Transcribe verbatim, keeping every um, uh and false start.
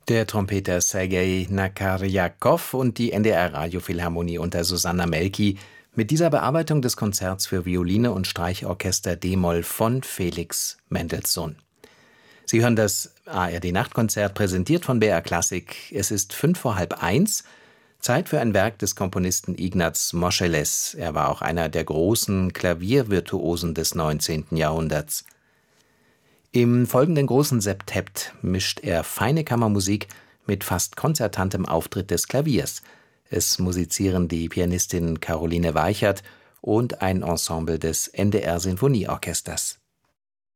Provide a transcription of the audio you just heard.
Der Trompeter Sergei Nakarjakow und die N D R-Radiophilharmonie unter Susanna Melki mit dieser Bearbeitung des Konzerts für Violine und Streichorchester d-Moll von Felix Mendelssohn. Sie hören das A R D-Nachtkonzert, präsentiert von B R Klassik. Es ist fünf vor halb eins, Zeit für ein Werk des Komponisten Ignaz Moscheles. Er war auch einer der großen Klaviervirtuosen des neunzehnten Jahrhunderts. Im folgenden großen Septett mischt er feine Kammermusik mit fast konzertantem Auftritt des Klaviers. Es musizieren die Pianistin Caroline Weichert und ein Ensemble des N D R-Sinfonieorchesters.